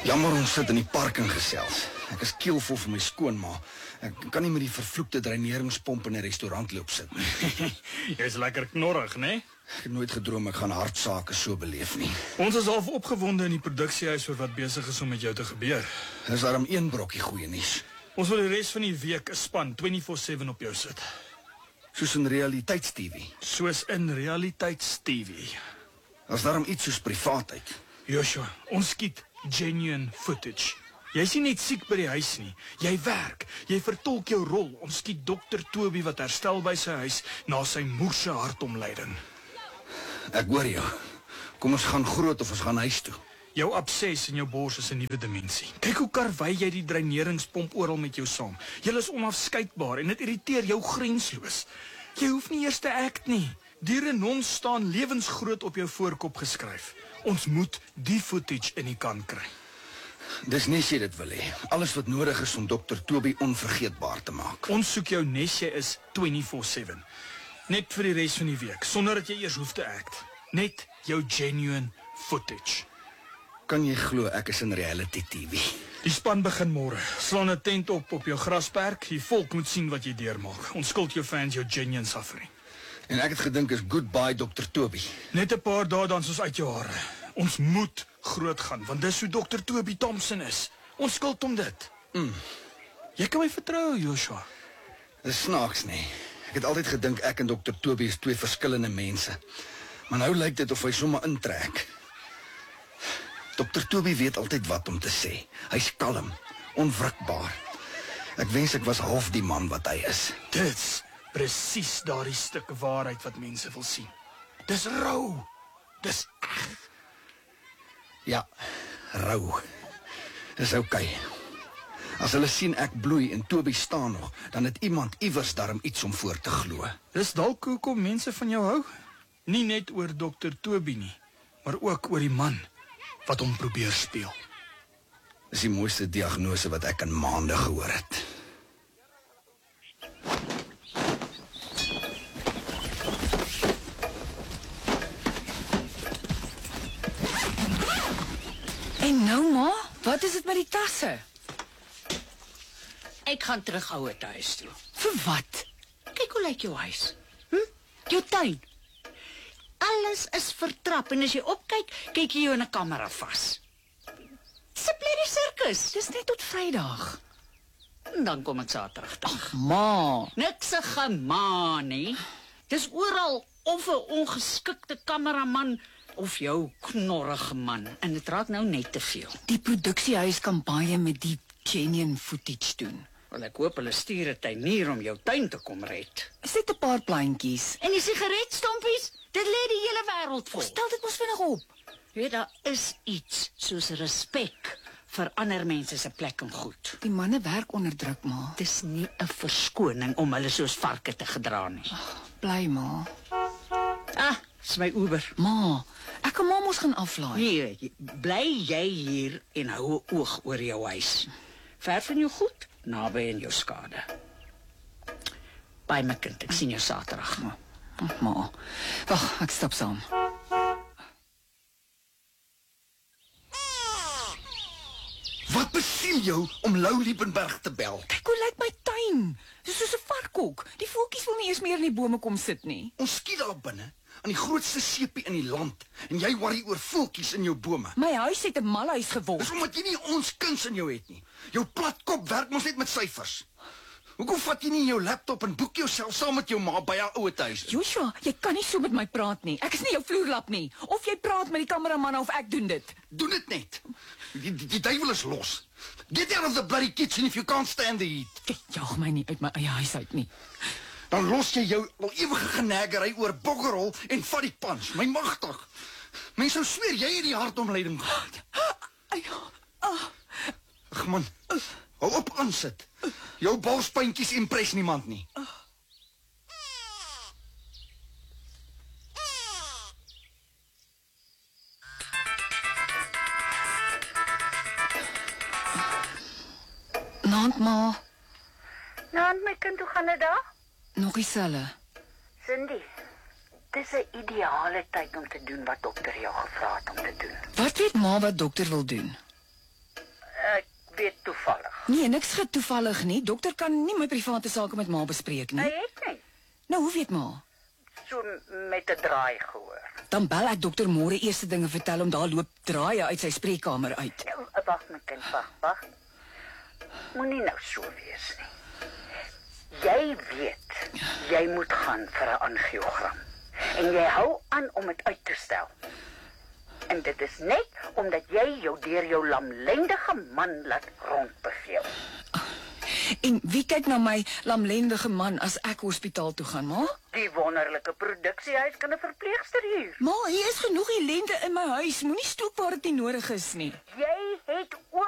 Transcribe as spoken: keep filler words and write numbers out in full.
Jammer ons sit in die park en gesels. Ek is keelvol vir my skoonma. Ek kan nie met die vervloekte dreineringspomp in 'n restaurant loop sit nie. Jy's lekker knorrig, né? Ek het nooit gedroom ek gaan hartsake so beleef nie. Ons is half opgewonde in die produksiehuis oor wat besig is om met jou te gebeur. Dis daarom een brokkie goeie nuus. Ons wil die res van die week 'n span vyfentwintig sewe op jou sit. Soos in realiteits-T V. Soos in realiteits-T V. As daarom iets soos privaatheid. Joshua, ons skiet genuine footage. Jy is nie net siek by die huis nie. Jy werk. Jy vertolk jou rol. Ons skiet dokter Toby wat herstel by sy huis na sy moer se hartomleiding. Ek hoor jou. Kom ons gaan groot of ons gaan huis toe. Jou abses in jou bors is 'n nuwe dimensie. Kyk hoe karwei jy die dreineringspomp oral met jou saam. Jy is onafskeidbaar en dit irriteer jou grensloos. Jy hoef nie eers te act nie. Die renons staan lewensgroot op jou voorkop geskryf. Ons moet die footage in die kan kry. Dis nes jy dit wil hê. Alles wat nodig is om dokter Toby onvergeetbaar te maak. Ons soek jou nes jy is vyfentwintig sewe. Net vir die res van die week, sonder dat jy eers hoef te act. Net jou genuine footage. Kan jy glo ek is in reality T V? Die span begin môre. Slaan 'n tent op op jou grasperk. Die volk moet sien wat jy deurmaak. Ons skuld jou fans jou genuine suffering. En ek het gedink is goodbye dokter Toby. Net 'n paar dae dan soos uit jou hare. Ons moet groot gaan, want dis hoe dokter Toby Thompson is. Ons skuld hom dit. Mm. Jy kan my vertrou, Joshua. Dis snaaks nie. Ek het altyd gedink ek en dokter Toby is twee verskillende mense. Maar nou lyk dit of hy sommer intrek. dokter Toby weet altyd wat om te sê. Hy's kalm, onwrikbaar. Ek wens ek was half die man wat hy is. Dit's presies daardie stuk waarheid wat mense wil sien. Dis rou. Dis eg. Ja, rou. Dis oukei. As hulle sien ek bloei en Toby staan nog, dan het iemand iewers daarom iets om voor te glo. Dis dalk hoekom mense van jou hou. Nie net oor dokter Toby nie, maar ook oor die man wat hom probeer speel. Dis die mooiste diagnose wat ek in maande gehoor het. En nou ma, wat is dit met die tasse? Ek gaan terug ouer huis toe. Vir wat? Kyk hoe lyk jou huis. Hm? Jou tuin. Alles is vertrap en as jy opkyk, kyk jy jou in 'n kamera vas. Dis 'n bloody sirkus. Dis net tot Vrydag. En dan kom ek Saterdag terug. Ag, ma. Niks 'n gemaan nie. Dis oral of 'n ongeskikte kameraman of jou knorrige man en dit raak nou net te veel. Die produksiehuis kan baie met die genuine footage doen. Wel ek hoop hulle stuur 'n tuinier om jou tuin te kom red. Is dit 'n paar pleintjies? En die sigaretstompies, dit lê die hele wêreld vol. Stel dit mos vinnig op. Weet daar is iets soos respek vir ander mense se plek en goed. Die manne werk onder druk, ma. Dis nie 'n verskoning om hulle soos varke te gedra nie. Bly ma. Ah, dis my Uber. Ma, ek kan ma mos gaan aflaai. Nee, bly jy hier en hou 'n oog oor jou huis. Ver van jou goed, naby in jou skade. Bye my kind, ek sien jou Saterdag. Ma, ma. Wag, ek stap saam. Wat besiel jou om Lou Liebenberg te bel? Kyk hoe lyk my tuin. Dis soos 'n varkhok. Die voeltjies wil nie eens meer in die bome kom sit nie. Ons skiet daar binne, aan die grootste seepie in die land, en jy worry oor voeltjies in jou bome. My huis het 'n malhuis geword. Dis omdat jy nie ons kuns in jou het nie. Jou platkop werk mos net met syfers. Hoekom vat jy nie jou laptop en boek jouself saam met jou ma by haar ouer huis? Joshua, jy kan nie so met my praat nie. Ek is nie jou vloerlap nie. Of jy praat met die kameraman of ek doen dit. Doen dit net. Die, die, die duiwel is los. Get out of the bloody kitchen if you can't stand the heat. Jy jaag my nie uit my eie huis uit nie. Dan los jy jou al ewige genegery oor bokkerrol en vat die pans. My magtig. Mense sou sweer jy het die hartomleiding gehad. Ag man, hou op aansit. Jou borspyntjies impres niemand nie. Naand ma, Nou, my kind, hoe gaan dit daar? nog dieselfde. Cindy, dis 'n ideale tyd om te doen wat dokter jou gevra het om te doen. Wat weet ma wat dokter wil doen? weet toevallig? Nee, niks getoevallig nie. Dokter kan nie my private sake met ma bespreek Hy nie. het nie. Nou, hoe weet ma? So met 'n draai gehoor. Dan bel ek dokter môre eerste dinge vertel om daar loop draaie uit sy spreekkamer uit. Nou, wag my kind, wag, wag. Moenie nou so wees nie. Jy weet, jy moet gaan vir 'n angiogram. En jy hou aan om dit uit te stel. En dit is net omdat jy jou deur jou lamlendige man laat rondbeveel. En wie kyk na my lamlendige man as ek hospitaal toe gaan, ma? Die wonderlike produksiehuis kan 'n verpleegster huur. Ma, hier is genoeg ellende in my huis. Moenie stook waar dit nie nodig is nie. Jy het